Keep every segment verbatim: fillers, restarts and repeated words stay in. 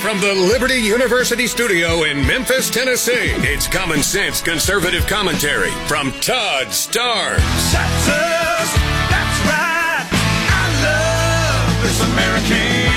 from the Liberty University studio in Memphis, Tennessee, it's Common Sense Conservative Commentary from Todd Starnes. That's us. That's right. I love this American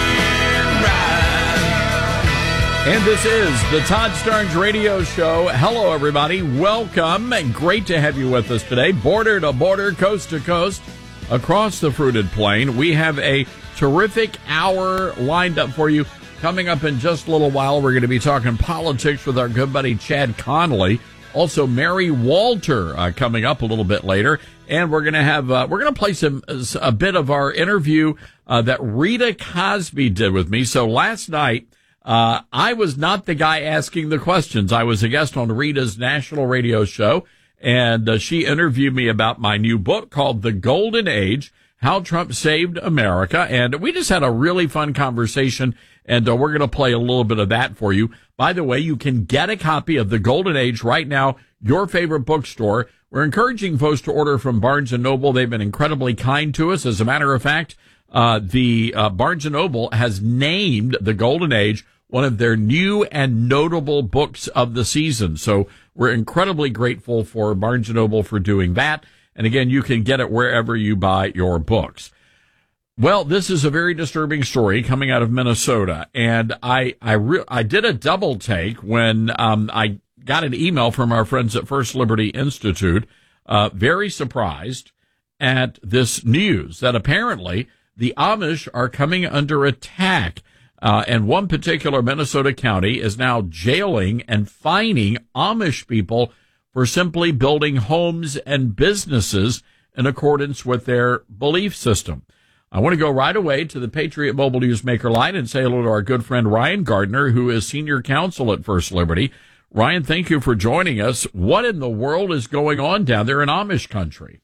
ride. And this is the Todd Starnes Radio Show. Hello, everybody. Welcome. Great to have you with us today. Border to border, coast to coast, across the fruited plain. We have a terrific hour lined up for you. Coming up in just a little while, we're going to be talking politics with our good buddy Chad Connolly. Also, Mary Walter uh, coming up a little bit later. And we're going to have, uh, we're going to play some, a bit of our interview uh, that Rita Cosby did with me. So last night, uh, I was not the guy asking the questions. I was a guest on Rita's national radio show, and uh, she interviewed me about my new book called The Golden Age: How Trump Saved America. And we just had a really fun conversation, and uh, we're going to play a little bit of that for you. By the way, you can get a copy of The Golden Age right now, your favorite bookstore. We're encouraging folks to order from Barnes and Noble. They've been incredibly kind to us. As a matter of fact, uh, the uh, Barnes and Noble has named The Golden Age one of their new and notable books of the season. So we're incredibly grateful for Barnes and Noble for doing that. And again, you can get it wherever you buy your books. Well, this is a very disturbing story coming out of Minnesota. And I, I, re- I did a double take when, um, I got an email from our friends at First Liberty Institute, uh, very surprised at this news that apparently the Amish are coming under attack. Uh, and one particular Minnesota county is now jailing and fining Amish people for simply building homes and businesses in accordance with their belief system. I want to go right away to the Patriot Mobile Newsmaker line and say hello to our good friend Ryan Gardner, who is senior counsel at First Liberty. Ryan, thank you for joining us. What in the world is going on down there in Amish country?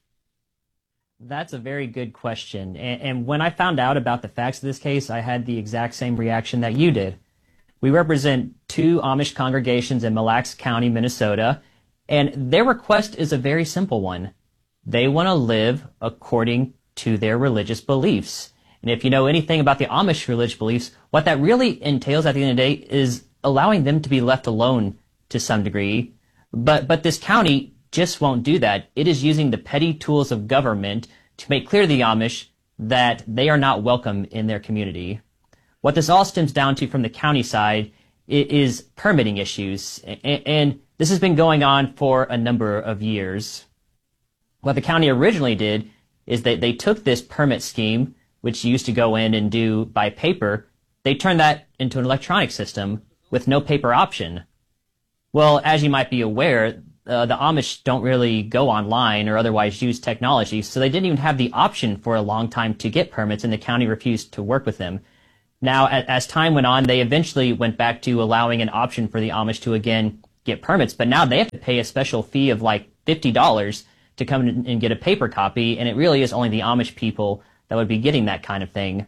That's a very good question. And, and when I found out about the facts of this case, I had the exact same reaction that you did. We represent two Amish congregations in Mille Lacs County, Minnesota, and their request is a very simple one. They want to live according to their religious beliefs. And if you know anything about the Amish religious beliefs, what that really entails at the end of the day is allowing them to be left alone to some degree. But, but this county just won't do that. It is using the petty tools of government to make clear to the Amish that they are not welcome in their community. What this all stems down to from the county side is permitting issues, and this has been going on for a number of years. What the county originally did is that they took this permit scheme, which used to go in and do by paper, they turned that into an electronic system with no paper option. Well, as you might be aware, Uh, the Amish don't really go online or otherwise use technology, so they didn't even have the option for a long time to get permits, and the county refused to work with them. Now, as, as time went on, they eventually went back to allowing an option for the Amish to, again, get permits, but now they have to pay a special fee of like fifty dollars to come in and get a paper copy, and it really is only the Amish people that would be getting that kind of thing.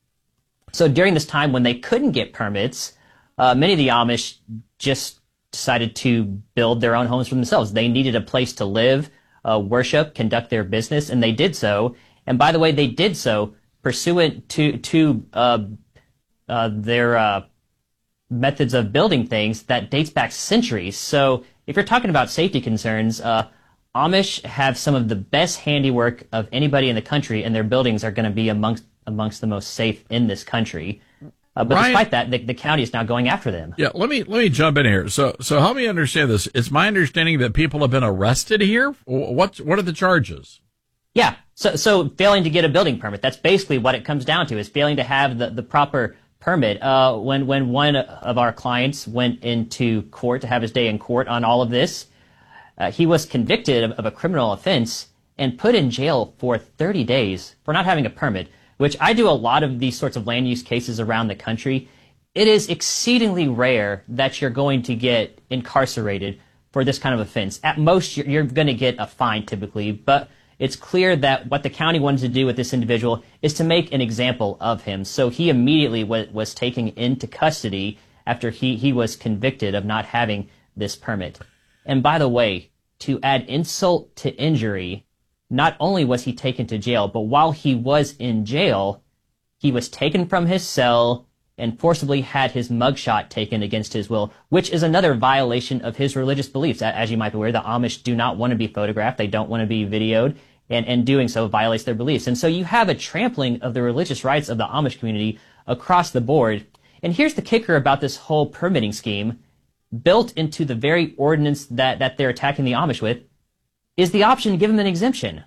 So during this time when they couldn't get permits, uh, many of the Amish just decided to build their own homes for themselves. They needed a place to live, uh, worship, conduct their business, and they did so. And by the way, they did so pursuant to to uh, uh, their uh, methods of building things that dates back centuries. So if you're talking about safety concerns, uh, Amish have some of the best handiwork of anybody in the country, and their buildings are going to be amongst amongst the most safe in this country. Uh, but Ryan, despite that, the, the county is now going after them. Yeah, let me let me jump in here. So, so help me understand this. It's my understanding that people have been arrested here. What what are the charges? Yeah, so so failing to get a building permit. That's basically what it comes down to, is failing to have the, the proper permit. Uh, when when one of our clients went into court to have his day in court on all of this, uh, he was convicted of, of a criminal offense and put in jail for thirty days for not having a permit. Which I do a lot of these sorts of land use cases around the country. It is exceedingly rare that you're going to get incarcerated for this kind of offense. At most, you're, you're going to get a fine typically, but it's clear that what the county wanted to do with this individual is to make an example of him. So he immediately was, was taken into custody after he, he was convicted of not having this permit. And by the way, to add insult to injury, not only was he taken to jail, but while he was in jail, he was taken from his cell and forcibly had his mugshot taken against his will, which is another violation of his religious beliefs. As you might be aware, the Amish do not want to be photographed. They don't want to be videoed, and, and doing so violates their beliefs. And so you have a trampling of the religious rights of the Amish community across the board. And here's the kicker about this whole permitting scheme. Built into the very ordinance that, that they're attacking the Amish with is the option to give them an exemption.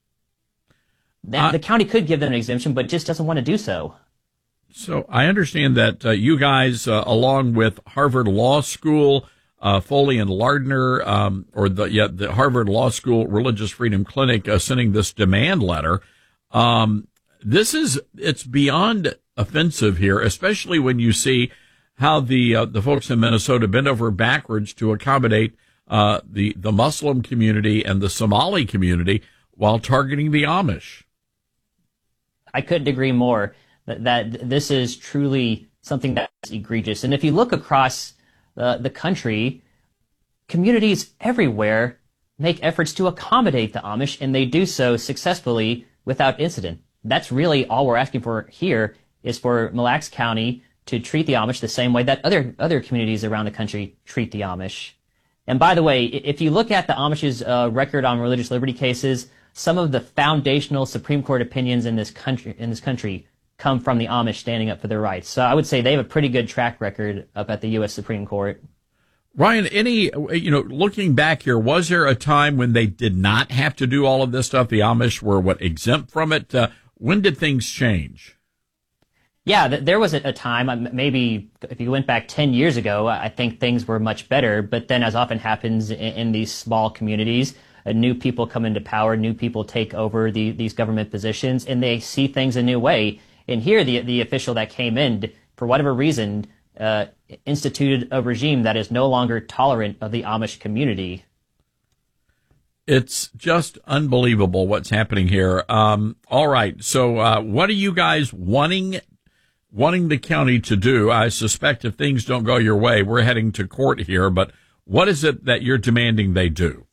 The, uh, the county could give them an exemption, but just doesn't want to do so. So I understand that uh, you guys, uh, along with Harvard Law School, uh, Foley and Lardner, um, or the yeah, the Harvard Law School Religious Freedom Clinic, uh, sending this demand letter. Um, this is it's beyond offensive here, especially when you see how the uh, the folks in Minnesota bend over backwards to accommodate uh, the the Muslim community and the Somali community while targeting the Amish. I couldn't agree more that, that this is truly something that's egregious. And if you look across uh, the country, communities everywhere make efforts to accommodate the Amish, and they do so successfully without incident. That's really all we're asking for here is for Mille Lacs County to treat the Amish the same way that other other communities around the country treat the Amish. And by the way, if you look at the Amish's uh, record on religious liberty cases, some of the foundational Supreme Court opinions in this country in this country come from the Amish standing up for their rights. So I would say they have a pretty good track record up at the U S Supreme Court. Ryan, any, you know, looking back here, was there a time when they did not have to do all of this stuff? The Amish were, what, exempt from it? Uh, when did things change? Yeah, th- there was a, a time, maybe if you went back ten years ago, I think things were much better. But then, as often happens in, in these small communities, uh, new people come into power, new people take over the, these government positions, and they see things a new way. And here, the the official that came in, for whatever reason, uh, instituted a regime that is no longer tolerant of the Amish community. It's just unbelievable what's happening here. Um, all right, so uh, what are you guys wanting wanting the county to do? I suspect if things don't go your way, we're heading to court here, but what is it that you're demanding they do?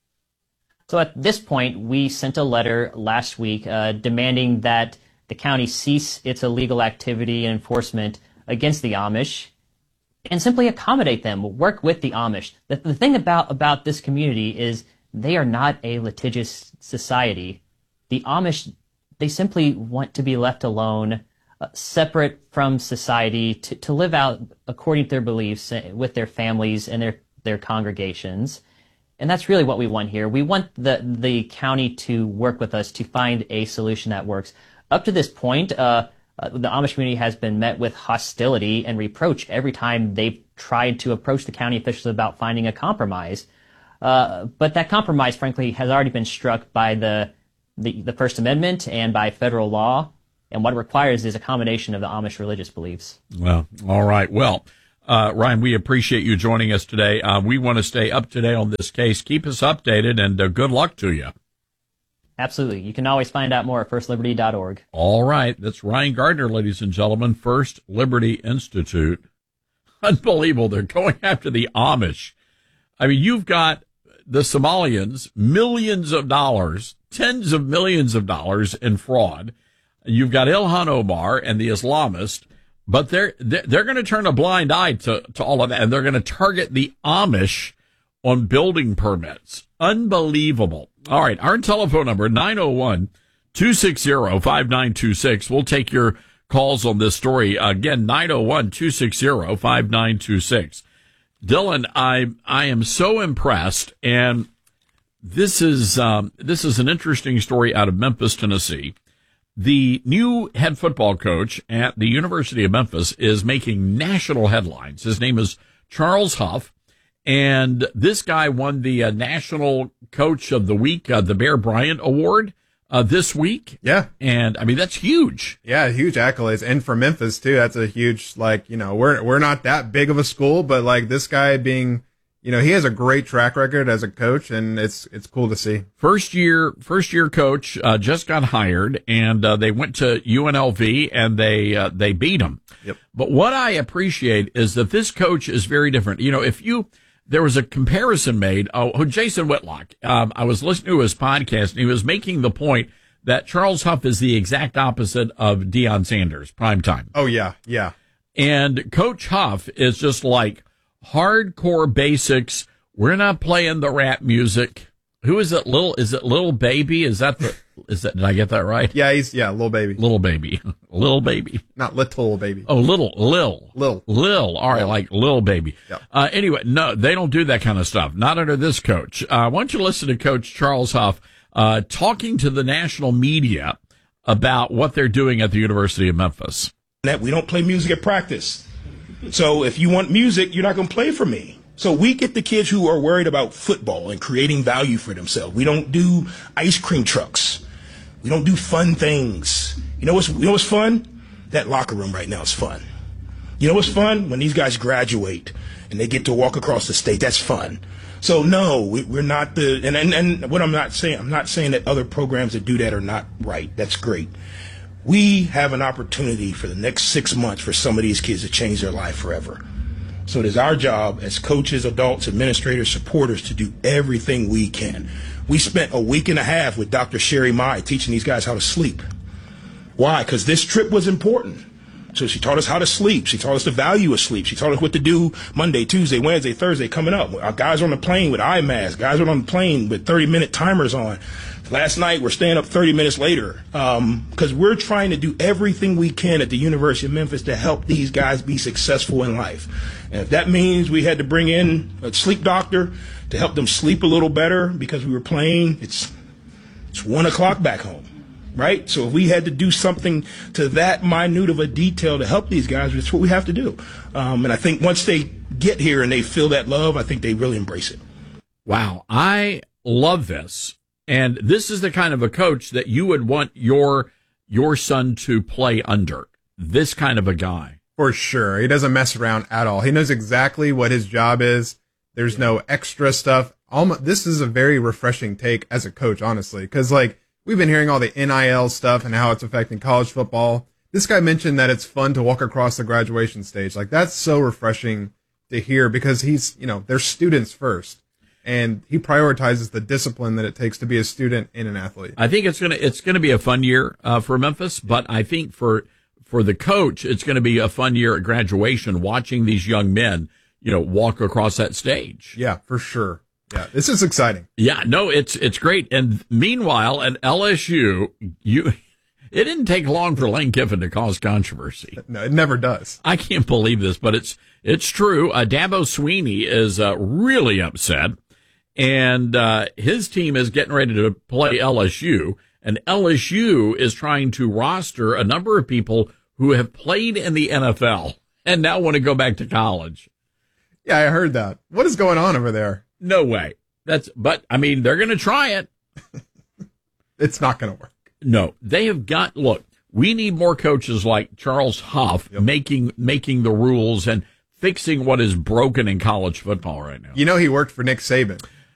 So at this point, we sent a letter last week uh, demanding that the county cease its illegal activity and enforcement against the Amish and simply accommodate them, work with the Amish. The, the thing about, about this community is they are not a litigious society. The Amish, they simply want to be left alone, uh, separate from society, to, to live out according to their beliefs with their families and their, their congregations. And that's really what we want here. We want the, the county to work with us to find a solution that works. Up to this point, uh, uh, the Amish community has been met with hostility and reproach every time they've tried to approach the county officials about finding a compromise. Uh, but that compromise, frankly, has already been struck by the, the, the First Amendment and by federal law. And what it requires is accommodation of the Amish religious beliefs. Well, all right. Well, uh, Ryan, we appreciate you joining us today. Uh, we want to stay up to date on this case. Keep us updated, and uh, good luck to you. Absolutely. You can always find out more at first liberty dot org. All right. That's Ryan Gardner, ladies and gentlemen, First Liberty Institute. Unbelievable. They're going after the Amish. I mean, you've got the Somalians, millions of dollars, tens of millions of dollars in fraud. You've got Ilhan Omar and the Islamists, but they're they're going to turn a blind eye to, to all of that, and they're going to target the Amish on building permits. Unbelievable. All right, our telephone number, nine oh one, two six zero, five nine two six. We'll take your calls on this story. Again, nine oh one, two six zero, five nine two six. Dylan, I I am so impressed, and this is um, this is an interesting story out of Memphis, Tennessee. The new head football coach at the University of Memphis is making national headlines. His name is Charles Huff, and this guy won the uh, National Coach of the Week, uh, the Bear Bryant Award, uh, this week. Yeah. And, I mean, that's huge. Yeah, huge accolades. And for Memphis, too, that's a huge, like, you know, we're we're not that big of a school, but, like, this guy being, you know, he has a great track record as a coach, and it's it's cool to see. First year, first year coach uh, just got hired, and uh, they went to U N L V and they uh, they beat him. Yep. But what I appreciate is that this coach is very different. You know, if you there was a comparison made. Oh, Jason Whitlock. Um, I was listening to his podcast, and he was making the point that Charles Huff is the exact opposite of Deion Sanders, prime time. Oh yeah, yeah. And Coach Huff is just like hardcore basics. We're not playing the rap music. Who is it? Little, is it Little Baby? Is that the, is that, did I get that right? Yeah, he's, yeah, Little Baby. Little Baby. Little Baby. Not Little Baby. Oh, Little, Lil. Lil. Lil. All right, Lil. like Lil Baby. Yep. Uh, anyway, no, they don't do that kind of stuff. Not under this coach. Uh, why don't you listen to Coach Charles Huff, uh, talking to the national media about what they're doing at the University of Memphis. That we don't play music at practice. So if you want music, you're not going to play for me. So we get the kids who are worried about football and creating value for themselves. We don't do ice cream trucks. We don't do fun things. You know what's, you know what's fun? That locker room right now is fun. You know what's fun? When these guys graduate and they get to walk across the state. That's fun. So no, we, we're not the, and, and, and what I'm not saying, I'm not saying that other programs that do that are not right. That's great. We have an opportunity for the next six months for some of these kids to change their life forever. So it is our job as coaches, adults, administrators, supporters to do everything we can. We spent a week and a half with Doctor Sherry Mai teaching these guys how to sleep. Why? Because this trip was important. So she taught us how to sleep. She taught us the value of sleep. She taught us what to do Monday, Tuesday, Wednesday, Thursday coming up. Our guys are on the plane with eye masks. Guys are on the plane with thirty-minute timers on. Last night, we're staying up thirty minutes later because um, we're trying to do everything we can at the University of Memphis to help these guys be successful in life. And if that means we had to bring in a sleep doctor to help them sleep a little better because we were playing, it's it's one o'clock back home, right? So if we had to do something to that minute of a detail to help these guys, it's what we have to do. Um, and I think once they get here and they feel that love, I think they really embrace it. Wow, I love this. And this is the kind of a coach that you would want your your son to play under. This kind of a guy. For sure. He doesn't mess around at all. He knows exactly what his job is. There's no extra stuff. Almost, this is a very refreshing take as a coach, honestly, because like we've been hearing all the N I L stuff and how it's affecting college football. This guy mentioned that it's fun to walk across the graduation stage. Like that's so refreshing to hear because he's, you know, they're students first. And he prioritizes the discipline that it takes to be a student and an athlete. I think it's gonna it's gonna be a fun year uh, for Memphis, but I think for for the coach, it's gonna be a fun year at graduation, watching these young men, you know, walk across that stage. Yeah, for sure. Yeah, this is exciting. Yeah, no, it's it's great. And meanwhile, at L S U, you it didn't take long for Lane Kiffin to cause controversy. No, it never does. I can't believe this, but it's it's true. Uh, Dabo Swinney is uh, really upset. And uh, his team is getting ready to play L S U, and L S U is trying to roster a number of people who have played in the N F L and now want to go back to college. Yeah, I heard that. What is going on over there? No way. That's, but I mean, they're going to try it. It's not going to work. No, they have got, look, we need more coaches like Charles Huff yep. making, making the rules and fixing what is broken in college football right now. You know, he worked for Nick Saban.